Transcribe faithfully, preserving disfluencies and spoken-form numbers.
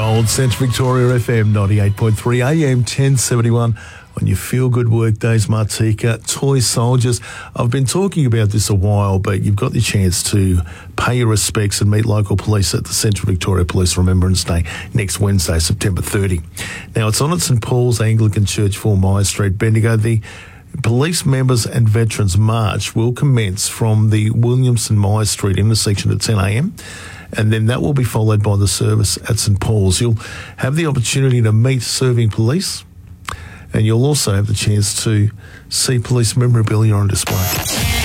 Gold, Central Victoria F M ninety-eight point three, A M ten seventy-one on your feel-good workdays, Martika. Toy soldiers. I've been talking about this a while, but you've got the chance to pay your respects and meet local police at the Central Victoria Police Remembrance Day next Wednesday, September thirtieth. Now, it's on at St Paul's Anglican Church, four Myers Street, Bendigo. The Police Members and Veterans March will commence from the Williamson Myers Street intersection at ten a m, and then that will be followed by the service at St Paul's. You'll have the opportunity to meet serving police, and you'll also have the chance to see police memorabilia on display.